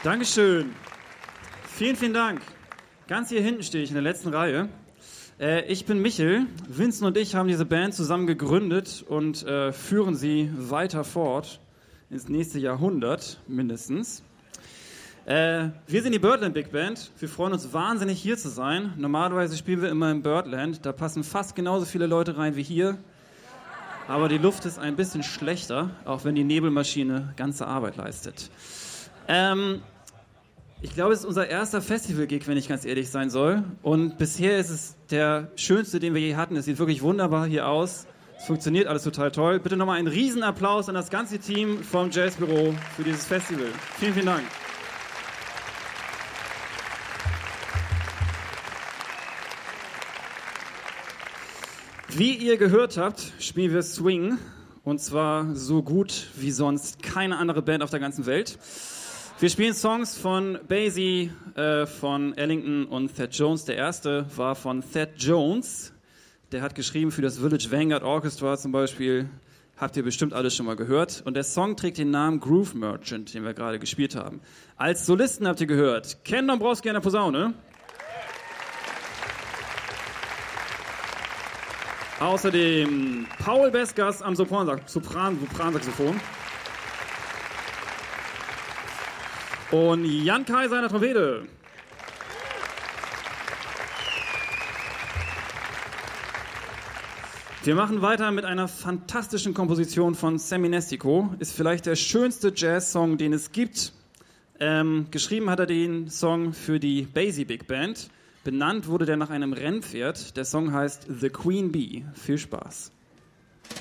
Dankeschön. Vielen, vielen Dank. Ganz hier hinten stehe ich in der letzten Reihe. Ich bin Michel. Vincent und ich haben diese Band zusammen gegründet und führen sie weiter fort ins nächste Jahrhundert mindestens. Wir sind die Birdland Big Band. Wir freuen uns wahnsinnig, hier zu sein. Normalerweise spielen wir immer im Birdland. Da passen fast genauso viele Leute rein wie hier. Aber die Luft ist ein bisschen schlechter, auch wenn die Nebelmaschine ganze Arbeit leistet. Ich glaube, es ist unser erster Festival-Gig, wenn ich ganz ehrlich sein soll. Und bisher ist es der schönste, den wir je hatten. Es sieht wirklich wunderbar hier aus. Es funktioniert alles total toll. Bitte nochmal einen Riesenapplaus an das ganze Team vom Jazzbüro für dieses Festival. Vielen, vielen Dank. Wie ihr gehört habt, spielen wir Swing. Und zwar so gut wie sonst keine andere Band auf der ganzen Welt. Wir spielen Songs von Basie, von Ellington und Thad Jones. Der erste war von Thad Jones. Der hat geschrieben für das Village Vanguard Orchestra zum Beispiel. Habt ihr bestimmt alles schon mal gehört. Und der Song trägt den Namen Groove Merchant, den wir gerade gespielt haben. Als Solisten habt ihr gehört Ken Dombrowski an der Posaune. Außerdem Paul Besgas am Sopransaxophon. Und Jan Kaiser an der Trompete. Wir machen weiter mit einer fantastischen Komposition von Sammy Nestico. Ist vielleicht der schönste Jazz-Song, den es gibt. Geschrieben hat er den Song für die Basie Big Band. Benannt wurde der nach einem Rennpferd. Der Song heißt The Queen Bee. Viel Spaß.